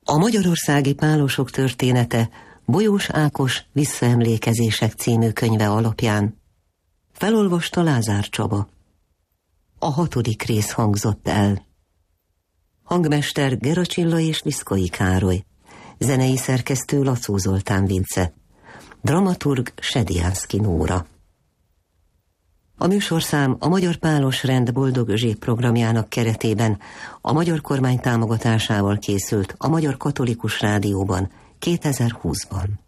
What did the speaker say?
A magyarországi pálosok története Bolyós Ákos Visszaemlékezések című könyve alapján. Felolvasta Lázár Csaba. A 6. rész hangzott el. Hangmester Gera Csilla és Viszkai Károly. Zenei szerkesztő Lacó Zoltán Vince. Dramaturg Sediánszky Nóra. A műsorszám a Magyar Pálos Rend Boldog Özsék programjának keretében a magyar kormány támogatásával készült a Magyar Katolikus Rádióban 2020-ban.